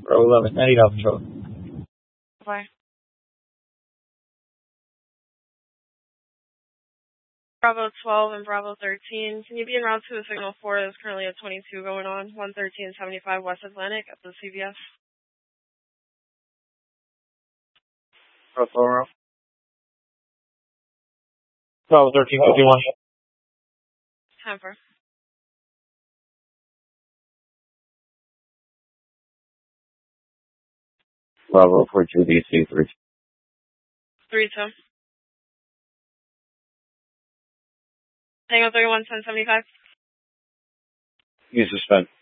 Bravo 11, 90 Alpha Control. Bye. Bravo 12 and Bravo 13. Can you be en route to the signal 4? There's currently a 22 going on, 113.75 West Atlantic at the CVS. Bravo 1351. 10-4. Bravo 42 DC 3. 3-2. Tango 31, 1075. You suspend.